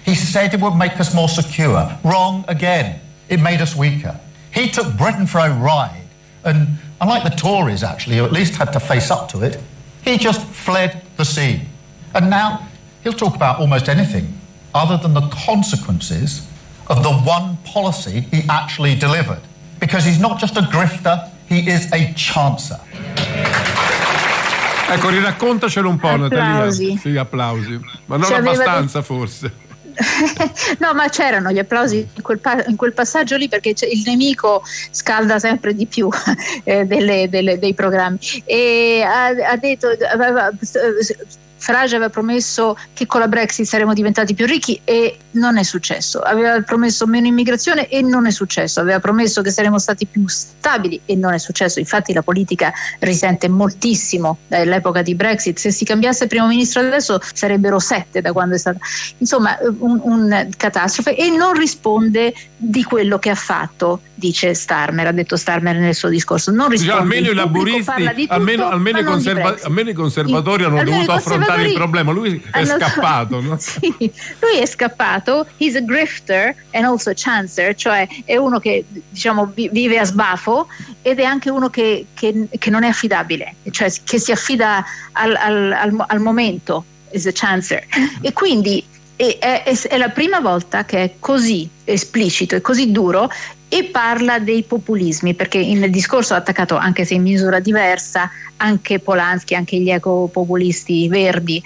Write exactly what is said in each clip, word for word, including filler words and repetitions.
He said it would make us more secure. Wrong again. It made us weaker. He took Britain for a ride, and unlike the Tories, actually, who at least had to face up to it, he just fled the scene. And now he'll talk about almost anything other than the consequences of the one policy he actually delivered. Because he's not just a grifter, he is a chancer. Ecco, riraccontacelo un po', applausi. Natalia. Sì, applausi. Ma non Cioè, abbastanza, aveva... forse. No, ma c'erano gli applausi in quel, pa- in quel passaggio lì, perché il nemico scalda sempre di più eh, delle, delle, dei programmi. E ha, ha detto, aveva, Farage aveva promesso che con la Brexit saremmo diventati più ricchi e non è successo. Aveva promesso meno immigrazione e non è successo. Aveva promesso che saremmo stati più stabili e non è successo. Infatti la politica risente moltissimo dall'epoca di Brexit. Se si cambiasse primo ministro adesso sarebbero sette da quando è stata. Insomma, un, un catastrofe, e non risponde di quello che ha fatto, dice Starmer, ha detto Starmer nel suo discorso. Non risponde. Cioè, almeno i laburisti, almeno, almeno, i conserva- almeno i conservatori hanno dovuto affrontare il problema. Lui è hanno, scappato, no? Sì, lui è scappato. He's a grifter and also a chancer, cioè è uno che, diciamo, vive a sbafo, ed è anche uno che, che, che non è affidabile, cioè che si affida al, al, al, al momento. Is a chancer. E quindi è, è, è la prima volta che è così esplicito e così duro, e parla dei populismi, perché nel discorso ha attaccato, anche se in misura diversa, anche Polanski, anche gli ecopopulisti verdi,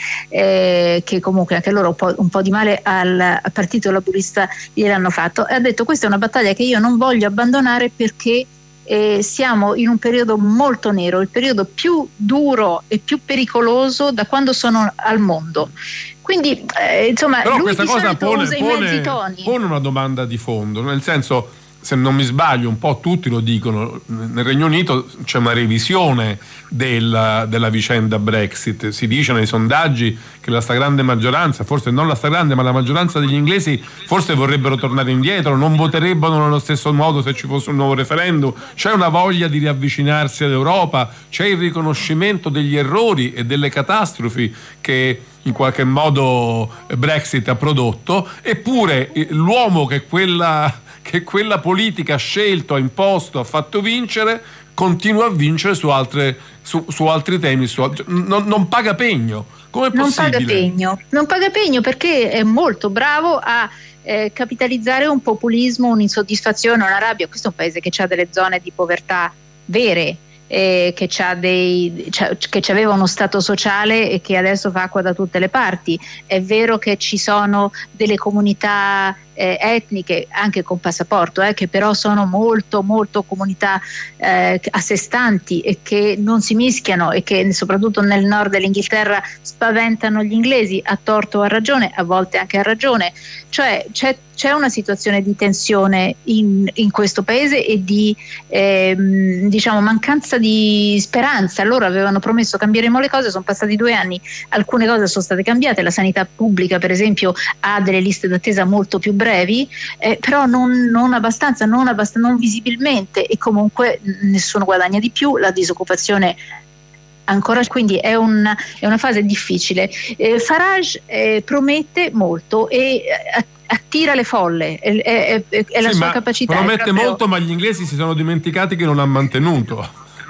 eh, che comunque anche loro un po', un po' di male al, al partito laburista gliel'hanno fatto, e ha detto: questa è una battaglia che io non voglio abbandonare, perché eh, siamo in un periodo molto nero, il periodo più duro e più pericoloso da quando sono al mondo. Quindi eh, insomma, però lui questa di cosa solito pone, usa pone, i mezzi toni. pone una domanda di fondo, nel senso, se non mi sbaglio, un po' tutti lo dicono, nel Regno Unito c'è una revisione della, della vicenda Brexit. Si dice nei sondaggi che la stragrande maggioranza, forse non la stragrande, ma la maggioranza degli inglesi forse vorrebbero tornare indietro, non voterebbero nello stesso modo se ci fosse un nuovo referendum. C'è una voglia di riavvicinarsi all'Europa, c'è il riconoscimento degli errori e delle catastrofi che in qualche modo Brexit ha prodotto, eppure l'uomo che quella che quella politica ha scelto, ha imposto, ha fatto vincere, continua a vincere su altre su, su altri temi, su altri, non, non paga pegno. Come è possibile? Non paga pegno, non paga pegno perché è molto bravo a eh, capitalizzare un populismo, un'insoddisfazione, una rabbia. Questo è un paese che ha delle zone di povertà vere, eh, che c'ha dei c'ha, che c'aveva uno stato sociale e che adesso fa acqua da tutte le parti. È vero che ci sono delle comunità eh, etniche anche con passaporto, eh, che però sono molto molto comunità eh, a sé stanti e che non si mischiano, e che soprattutto nel nord dell'Inghilterra spaventano gli inglesi, a torto o a ragione, a volte anche a ragione. Cioè c'è c'è una situazione di tensione in, in questo paese e di ehm, diciamo mancanza di speranza. Loro avevano promesso cambieremo le cose, sono passati due anni, alcune cose sono state cambiate, la sanità pubblica per esempio ha delle liste d'attesa molto più brevi, eh, però non, non abbastanza, non abbastanza, non visibilmente, e comunque nessuno guadagna di più, la disoccupazione ancora, quindi è, un, è una fase difficile. eh, Farage eh, promette molto e eh, attira le folle, è, è, è, è la sì, sua capacità. Promette proprio... molto, ma gli inglesi si sono dimenticati che non ha mantenuto.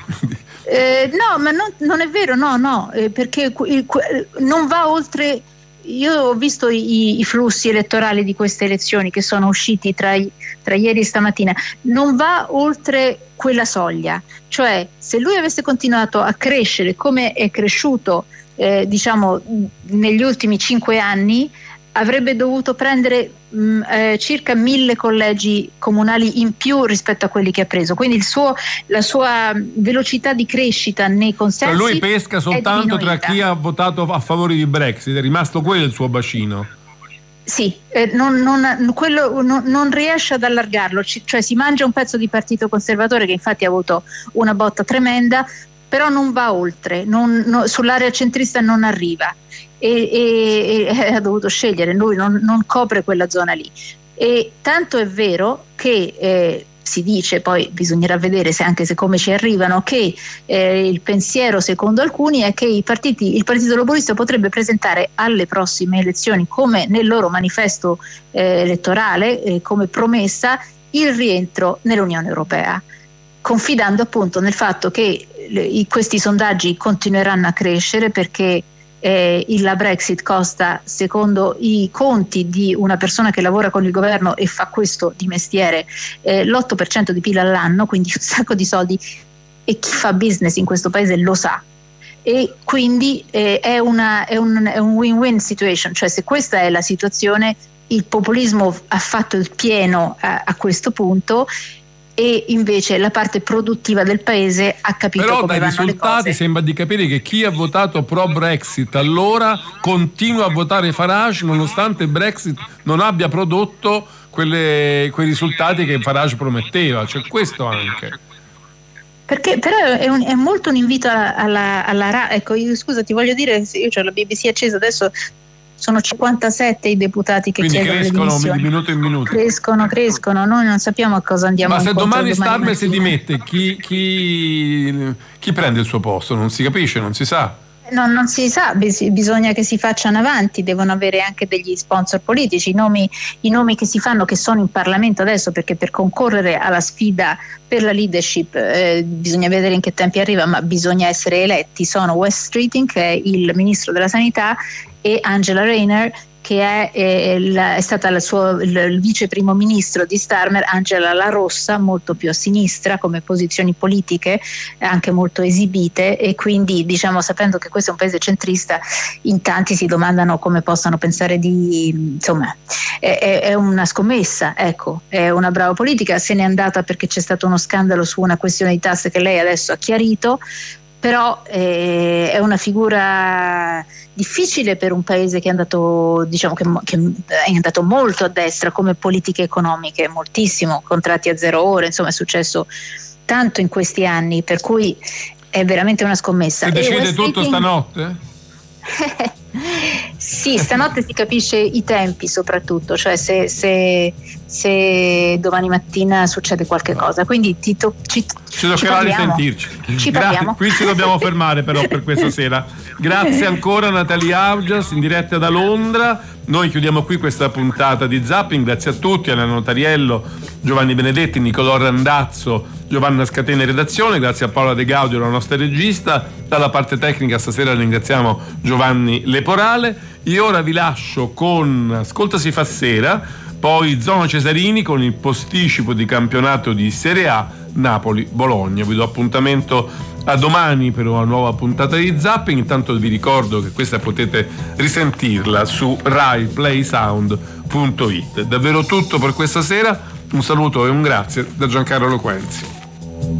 eh, no, ma non, non è vero, no, no, eh, perché il, non va oltre. Io ho visto i, i flussi elettorali di queste elezioni che sono usciti tra, tra ieri e stamattina, non va oltre quella soglia. Cioè, se lui avesse continuato a crescere come è cresciuto eh, diciamo negli ultimi cinque anni, avrebbe dovuto prendere mh, eh, circa mille collegi comunali in più rispetto a quelli che ha preso. Quindi il suo, la sua velocità di crescita nei consensi, cioè lui pesca soltanto tra chi ha votato a favore di Brexit, è rimasto quello il suo bacino. Sì, eh, non, non, quello, non, non riesce ad allargarlo, C- cioè si mangia un pezzo di partito conservatore che infatti ha avuto una botta tremenda, però non va oltre, non, no, sull'area centrista non arriva. E, e, e ha dovuto scegliere, lui non, non copre quella zona lì, e tanto è vero che eh, si dice, poi bisognerà vedere se anche se come ci arrivano, che eh, il pensiero secondo alcuni è che i partiti, il Partito Laburista potrebbe presentare alle prossime elezioni, come nel loro manifesto eh, elettorale, eh, come promessa, il rientro nell'Unione Europea, confidando appunto nel fatto che le, questi sondaggi continueranno a crescere, perché eh, la Brexit costa, secondo i conti di una persona che lavora con il governo e fa questo di mestiere, eh, l'otto per cento di P I L all'anno, quindi un sacco di soldi, e chi fa business in questo paese lo sa. E quindi eh, è, una, è, un, è un win-win situation, cioè se questa è la situazione, il populismo ha fatto il pieno a, a questo punto, e invece la parte produttiva del paese ha capito Però come vanno le cose. Però dai risultati sembra di capire che chi ha votato pro Brexit allora continua a votare Farage, nonostante Brexit non abbia prodotto quelle, quei risultati che Farage prometteva, cioè questo anche. Perché però è, un, è molto un invito alla, alla, alla ecco, io, scusa, ti voglio dire, io ho la B B C accesa adesso. Sono cinquantasette i deputati che Quindi chiedono crescono le dimissioni. di minuto in minuto. Crescono, crescono, noi non sappiamo a cosa andiamo. Ma se domani Starmer mattina. si dimette, chi, chi, chi prende il suo posto? Non si capisce, non si sa. No, non si sa, bisogna che si facciano avanti, devono avere anche degli sponsor politici. I nomi, i nomi che si fanno, che sono in Parlamento adesso, perché per concorrere alla sfida per la leadership eh, bisogna vedere in che tempi arriva, ma bisogna essere eletti, sono Wes Streeting, che è il ministro della sanità, e Angela Rayner, che è, è, la, è stata la sua, il, il vice primo ministro di Starmer. Angela La Rossa, molto più a sinistra come posizioni politiche, anche molto esibite, e quindi, diciamo, sapendo che questo è un paese centrista, in tanti si domandano come possano pensare di, insomma, è, è una scommessa, ecco, è una brava politica, se n'è andata perché c'è stato uno scandalo su una questione di tasse che lei adesso ha chiarito, però eh, è una figura difficile per un paese che è andato, diciamo, che, che è andato molto a destra come politiche economiche, moltissimo, contratti a zero ore, insomma è successo tanto in questi anni, per cui è veramente una scommessa. Si decide West tutto Taking... stanotte? Sì, stanotte si capisce i tempi soprattutto, cioè se, se, se domani mattina succede qualche cosa, quindi ti to- ci, ci toccherà risentirci. Ci Gra- qui ci dobbiamo fermare però per questa sera. Grazie ancora Natalie Augias in diretta da Londra. Noi chiudiamo qui questa puntata di Zapping, grazie a tutti, Anna Notariello, Giovanni Benedetti, Nicolò Randazzo, Giovanna Scatena in redazione, grazie a Paola De Gaudio, la nostra regista. Dalla parte tecnica stasera ringraziamo Giovanni Leporale. Io ora vi lascio con Ascolta si fa sera, poi Zona Cesarini con il posticipo di campionato di Serie A Napoli-Bologna. Vi do appuntamento a domani per una nuova puntata di Zapping. Intanto vi ricordo che questa potete risentirla su rai play sound punto it. Davvero tutto per questa sera, un saluto e un grazie da Giancarlo Loquenzi.